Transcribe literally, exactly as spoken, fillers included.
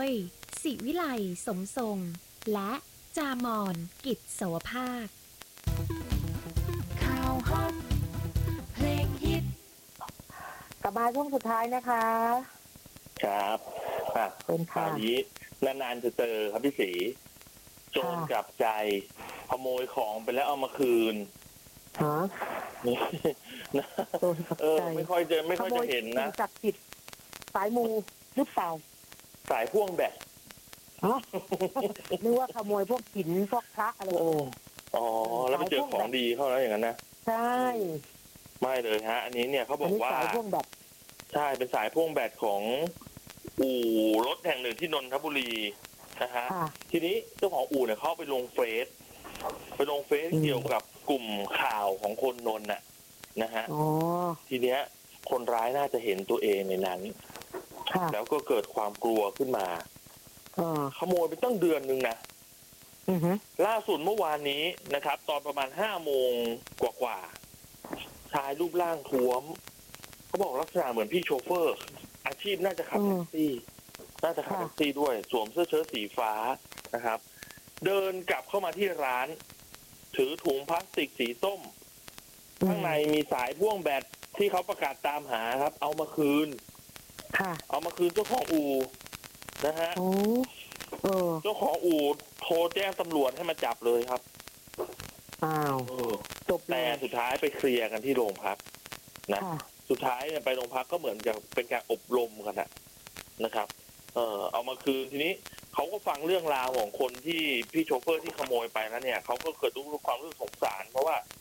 ยศิวิไลสมทรงและจามอนกิจสวภาคข่าวฮอตเพลงฮิตกลับมาช่วงสุดท้ายนะคะครับอ่ะเป็นค่ะคราวนี้นานๆจะเจอครับพี่ศรีโจรกลับใจขโมยของไปแล้วเอามาคืนฮะเออไม่ค่อยจะไม่ค่อยจะเห็นนะจับผิดสายมูหรือเปล่าสายพ่วงแบตฮะนึกว่าขโมยพวกหินพวกพระอะไรอ๋อแล้วไปเจอของดีเข้าแล้วอย่างนั้นนะใช่ไม่เลยฮะอันนี้เนี่ยเขาบอกว่าสายพ่วงแบตใช่เป็นสายพ่วงแบตของอู่รถแห่งหนึ่งที่นนทบุรีนะฮะทีนี้เจ้าของอู่เนี่ยเขาไปลงเฟซไปลงเฟซเกี่ยวกับกลุ่มข่าวของคนนนท์น่ะนะฮะทีเนี้ยคนร้ายน่าจะเห็นตัวเองในนั้นแล้วก็เกิดความกลัวขึ้นมาขโมยไปตั้งเดือนนึงนะล่าสุดเมื่อวานนี้นะครับตอนประมาณห้าโมงกว่าๆชายรูปร่างท้วมเขาบอกลักษณะเหมือนพี่โชเฟอร์อาชีพน่าจะขับแท็กซี่น่าจะขับแท็กซี่ด้วยสวมเสื้อเชิ้ตสีฟ้านะครับเดินกลับเข้ามาที่ร้านถือถุงพลาสติกสีส้มข้างในมีสายพ่วงแบตที่เขาประกาศตามหาครับเอามาคืนเอามาคืนเจ้าของอู่นะฮะเจ้าของอู่โทรแจ้งตำรวจให้มาจับเลยครับอ้าวจบแต่สุดท้ายไปเคลียร์กันที่โรงพักนะสุดท้ายเนี่ยไปโรงพักก็เหมือนจะเป็นการอบรมกันนะนะครับ เออเอามาคืนทีนี้เขาก็ฟังเรื่องราวของคนที่พี่โชเฟอร์ที่ขโมยไปแล้วเนี่ยเขาก็เกิดรู้ความรู้สึกสงสารเพราะว่า